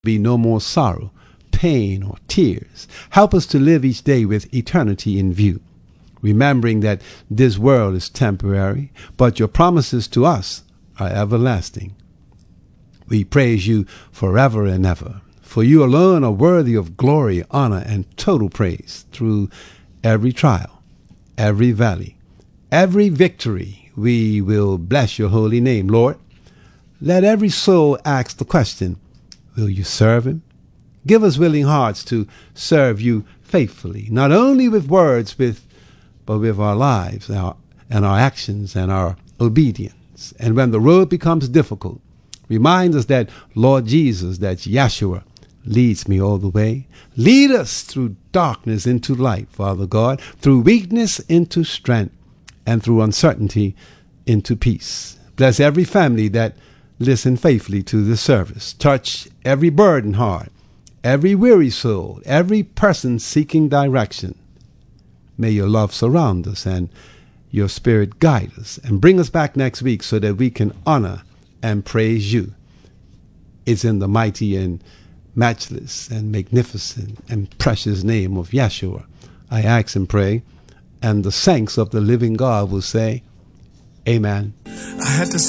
be no more sorrow, pain, or tears. Help us to live each day with eternity in view, remembering that this world is temporary, but your promises to us are everlasting. We praise you forever and ever, for you alone are worthy of glory, honor, and total praise through every trial, every valley, every victory. We will bless your holy name, Lord. Let every soul ask the question, will you serve him? Give us willing hearts to serve you faithfully, not only with words, but with our lives and our actions and our obedience. And when the road becomes difficult, remind us that Lord Jesus, that Yeshua, leads me all the way. Lead us through darkness into light, Father God, through weakness into strength, and through uncertainty into peace. Bless every family that listen faithfully to this service. Touch every burdened heart, every weary soul, every person seeking direction. May your love surround us and your spirit guide us and bring us back next week so that we can honor and praise you. It's in the mighty and matchless and magnificent and precious name of Yeshua I ask and pray, and the saints of the living God will say, Amen. I had to